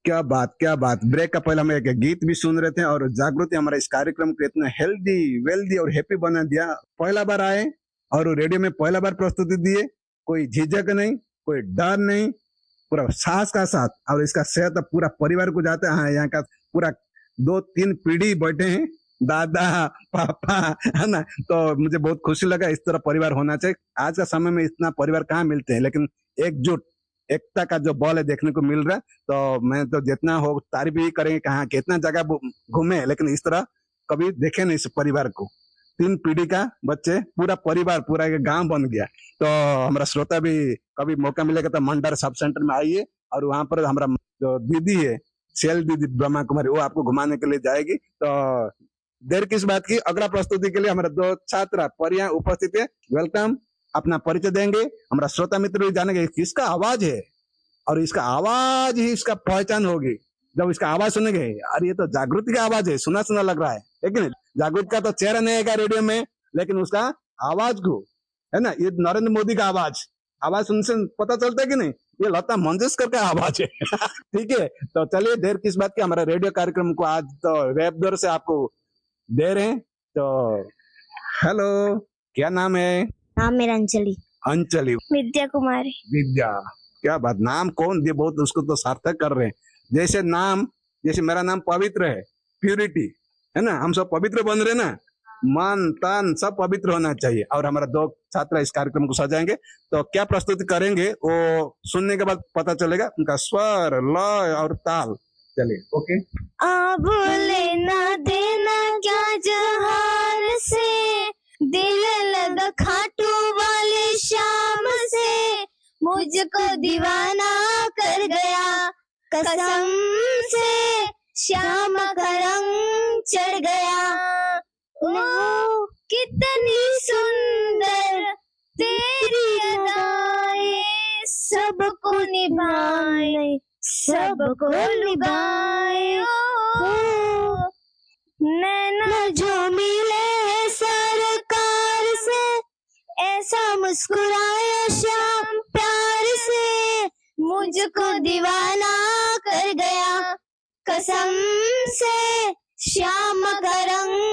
क्या बात। ब्रेक का पहले हम एक गीत भी सुन रहे थे और जागृति हमारा इस कार्यक्रम को इतना हेल्दी वेल्दी और हैप्पी बना दिया। पहला बार आए और रेडियो में पहला बार प्रस्तुति दिए, कोई झिझक नहीं, कोई डर नहीं, पूरा साहस का साथ। और इसका सेहत अब पूरा परिवार को जाता है। हाँ, यहाँ का पूरा 2-3 पीढ़ी बैठे हैं, दादा पापा, है ना। तो मुझे बहुत खुशी लगा, इस तरह परिवार होना चाहिए। आज का समय में इतना परिवार कहाँ मिलते हैं, लेकिन एकजुट एकता का जो बल है देखने को मिल रहा है। तो मैं तो जितना हो तारीफ ही करेंगे, कहाँ कितना जगह घूमे, लेकिन इस तरह कभी देखे नहीं इस परिवार को। 3 पीढ़ी का बच्चे, पूरा परिवार, पूरा एक गांव बन गया। तो हमारा श्रोता भी कभी मौका मिलेगा तो मंडर सब सेंटर में आइए, और वहां पर हमारा जो दीदी है, शैल दीदी ब्रह्मा कुमारी, वो आपको घुमाने के लिए जाएगी। तो देर किस बात की, अगला प्रस्तुति के लिए हमारे 2 छात्रा परिया उपस्थित है। वेलकम। अपना परिचय देंगे, हमारा श्रोता मित्र भी जानेंगे किसका आवाज है, और इसका आवाज ही इसका पहचान होगी। जब इसका आवाज सुनेंगे, अरे ये तो जागृति का आवाज है, सुना सुना लग रहा है कि नहीं। जागृति का तो चेहरा नहीं आएगा रेडियो में, लेकिन उसका आवाज को, है ना, ये नरेंद्र मोदी का आवाज सुनसे पता चलता है कि नहीं, ये लता मंगेशकर का आवाज है। ठीक है, तो चलिए देर किस बात की, हमारा रेडियो कार्यक्रम को आज तो वेब दौर से आपको दे रहे हैं। तो हेलो, क्या नाम है? नाम मेरा अंजलि। अंजलि। विद्या कुमारी। विद्या, क्या बात। नाम कौन दिए, बहुत उसको तो सार्थक कर रहे हैं। जैसे नाम, जैसे मेरा नाम पवित्र है, प्यूरिटी, है ना, हम सब पवित्र बन रहे ना, मन तन सब पवित्र होना चाहिए। और हमारा 2 छात्र इस कार्यक्रम को सजाएंगे, तो क्या प्रस्तुति करेंगे वो सुनने के बाद पता चलेगा, उनका स्वर, लय और ताल। चलिए, ओके। बोले ना देना क्या जहान से, दिल लगा खाटू वाले शाम से, मुझको दीवाना कर गया कसम से, श्याम का रंग चढ़ गया। ओ कितनी सुंदर तेरी अदाएं, सबको निभाए सबको लुभाए। नैना जो मिले सरकार से, ऐसा मुस्कुराया श्याम प्यार से, मुझको दीवाना कर गया कसम से, श्याम का रंग